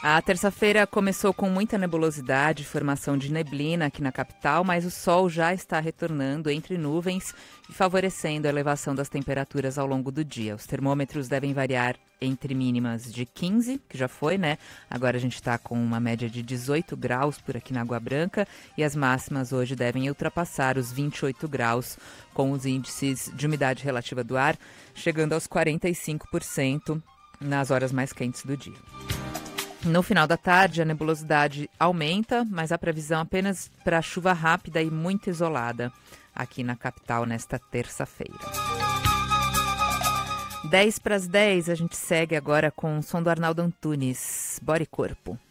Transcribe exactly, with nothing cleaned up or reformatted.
A terça-feira começou com muita nebulosidade, formação de neblina aqui na capital, mas o sol já está retornando entre nuvens e favorecendo a elevação das temperaturas ao longo do dia. Os termômetros devem variar entre mínimas de quinze, que já foi, né? Agora a gente está com uma média de dezoito graus por aqui na Água Branca e as máximas hoje devem ultrapassar os vinte e oito graus, com os índices de umidade relativa do ar chegando aos quarenta e cinco por cento nas horas mais quentes do dia. No final da tarde, a nebulosidade aumenta, mas a previsão apenas para chuva rápida e muito isolada aqui na capital nesta terça-feira. dez para as dez, a gente segue agora com o som do Arnaldo Antunes, Bora e Corpo.